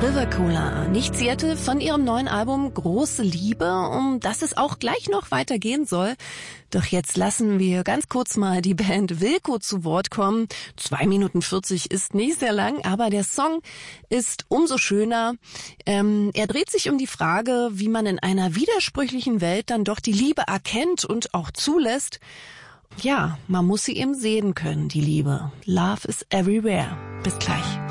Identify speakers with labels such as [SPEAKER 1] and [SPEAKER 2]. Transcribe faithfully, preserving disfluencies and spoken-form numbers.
[SPEAKER 1] River Cola, nicht Seattle, von ihrem neuen Album Große Liebe, um das es auch gleich noch weitergehen soll. Doch jetzt lassen wir ganz kurz mal die Band Wilco zu Wort kommen. Zwei Minuten vierzig ist nicht sehr lang, aber der Song ist umso schöner. Ähm, er dreht sich um die Frage, wie man in einer widersprüchlichen Welt dann doch die Liebe erkennt und auch zulässt. Ja, man muss sie eben sehen können, die Liebe. Love is everywhere. Bis gleich.